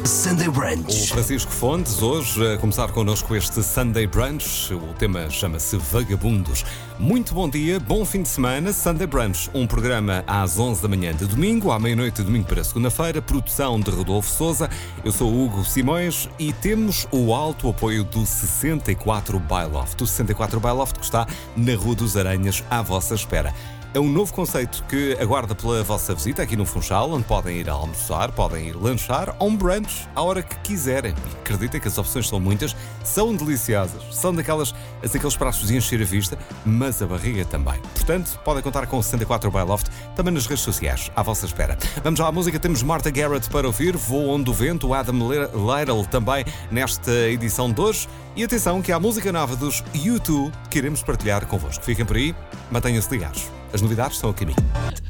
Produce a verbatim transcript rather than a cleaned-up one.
Sunday O Brunch. Francisco Fontes, hoje a começar connosco este Sunday Brunch. O tema chama-se Vagabundos. Muito bom dia, bom fim de semana. Sunday Brunch, um programa às onze da manhã de domingo, à meia-noite de domingo para segunda-feira. Produção de Rodolfo Souza. Eu sou o Hugo Simões e temos o alto apoio do sessenta e quatro Byloft. O sessenta e quatro Byloft que está na Rua dos Aranhas à vossa espera. É um novo conceito que aguarda pela vossa visita aqui no Funchal, onde podem ir almoçar, podem ir lanchar ou um brunch à hora que quiserem. Acreditem que as opções são muitas, são deliciosas, são daquelas, daqueles pratos de encher a vista, mas a barriga também. Portanto, podem contar com o sessenta e quatro Byloft, também nas redes sociais, à vossa espera. Vamos lá à música, temos Martha Garrett para ouvir, Voo Onde o Vento, Adam Lytle também nesta edição de hoje. E atenção que há a música nova dos U dois que iremos partilhar convosco. Fiquem por aí, mantenham-se ligados. As novidades estão a caminho.